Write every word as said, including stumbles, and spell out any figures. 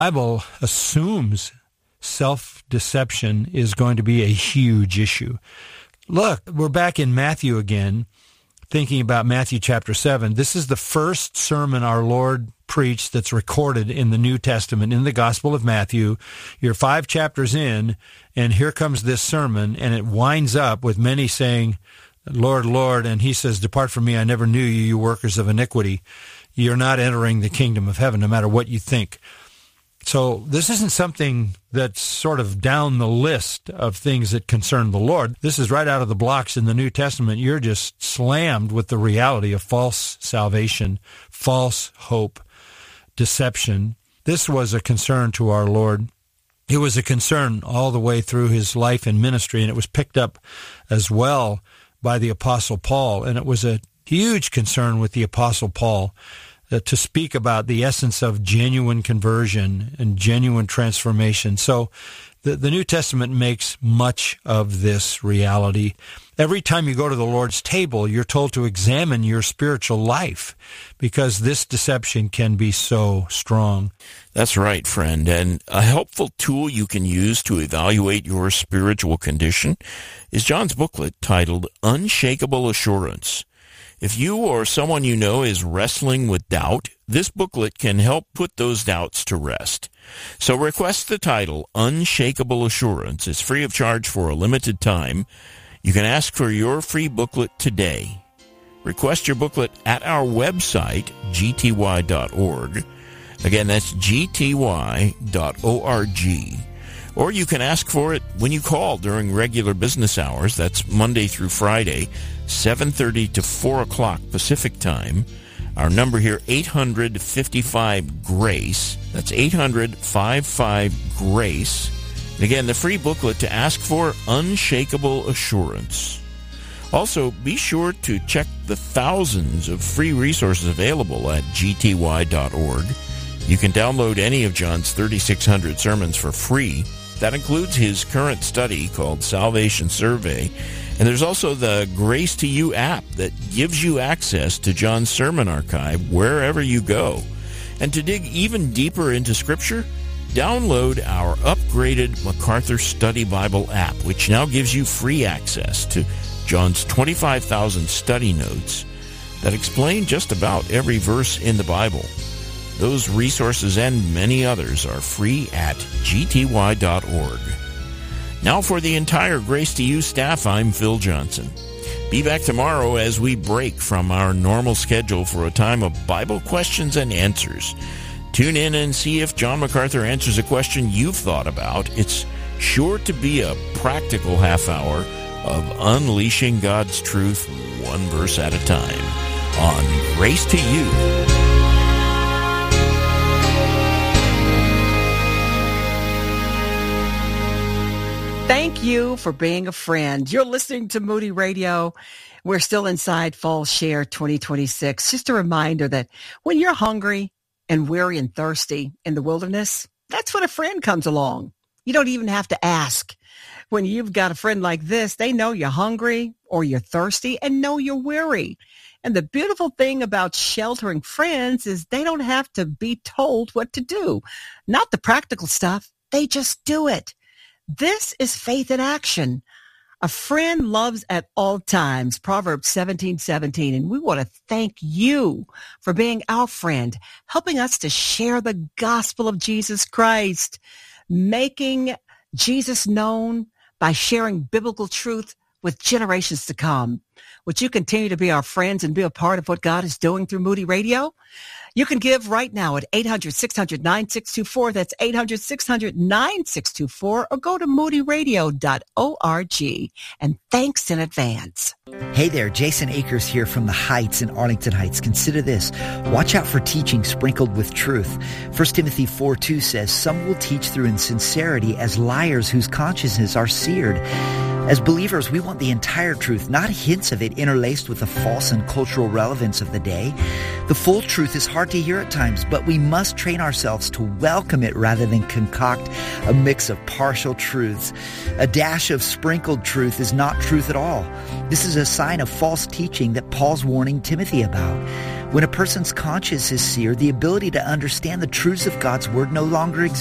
Bible assumes self-deception is going to be a huge issue. Look, we're back in Matthew again, thinking about Matthew chapter seven. This is the first sermon our Lord preached that's recorded in the New Testament, in the Gospel of Matthew. You're five chapters in, and here comes this sermon, and it winds up with many saying, Lord, Lord, and he says, depart from me, I never knew you, you workers of iniquity. You're not entering the kingdom of heaven, no matter what you think. So this isn't something that's sort of down the list of things that concern the Lord. This is right out of the blocks in the New Testament. You're just slammed with the reality of false salvation, false hope, deception. This was a concern to our Lord. It was a concern all the way through his life and ministry, and it was picked up as well by the Apostle Paul. And it was a huge concern with the Apostle Paul Uh, to speak about the essence of genuine conversion and genuine transformation. So the, the New Testament makes much of this reality. Every time you go to the Lord's table, you're told to examine your spiritual life because this deception can be so strong. That's right, friend. And a helpful tool you can use to evaluate your spiritual condition is John's booklet titled Unshakable Assurance. If you or someone you know is wrestling with doubt, this booklet can help put those doubts to rest. So request the title, Unshakable Assurance. It's free of charge for a limited time. You can ask for your free booklet today. Request your booklet at our website, g t y dot org. Again, that's g t y dot org. Or you can ask for it when you call during regular business hours. That's Monday through Friday, seven thirty to four o'clock Pacific time. Our number here, eight hundred, fifty-five, GRACE. That's eight hundred, fifty-five, GRACE. And again, the free booklet to ask for, Unshakable Assurance. Also, be sure to check the thousands of free resources available at g t y dot org. You can download any of John's thirty-six hundred sermons for free. That includes his current study called Salvation Survey. And there's also the Grace to You app that gives you access to John's sermon archive wherever you go. And to dig even deeper into Scripture, download our upgraded MacArthur Study Bible app, which now gives you free access to John's twenty-five thousand study notes that explain just about every verse in the Bible. Those resources and many others are free at g t y dot org. Now for the entire Grace to You staff, I'm Phil Johnson. Be back tomorrow as we break from our normal schedule for a time of Bible questions and answers. Tune in and see if John MacArthur answers a question you've thought about. It's sure to be a practical half hour of unleashing God's truth one verse at a time on Grace to You. Thank you for being a friend. You're listening to Moody Radio. We're still inside Fall Share twenty twenty-six. Just a reminder that when you're hungry and weary and thirsty in the wilderness, that's when a friend comes along. You don't even have to ask. When you've got a friend like this, they know you're hungry or you're thirsty and know you're weary. And the beautiful thing about sheltering friends is they don't have to be told what to do. Not the practical stuff. They just do it. This is faith in action. A friend loves at all times, Proverbs seventeen seventeen. And we want to thank you for being our friend, helping us to share the gospel of Jesus Christ, making Jesus known by sharing biblical truth with generations to come. Would you continue to be our friends and be a part of what God is doing through Moody Radio? You can give right now at eight hundred, six hundred, nine six two four. That's eight hundred, six hundred, nine six two four. Or go to moody radio dot org. And thanks in advance. Hey there, Jason Akers here from the Heights in Arlington Heights. Consider this. Watch out for teaching sprinkled with truth. First Timothy four two says, some will teach through insincerity as liars whose consciences are seared. As believers, we want the entire truth, not hints of it interlaced with the false and cultural relevance of the day. The full truth is hard to hear at times, but we must train ourselves to welcome it rather than concoct a mix of partial truths. A dash of sprinkled truth is not truth at all. This is a sign of false teaching that Paul's warning Timothy about. When a person's conscience is seared, the ability to understand the truths of God's Word no longer exists.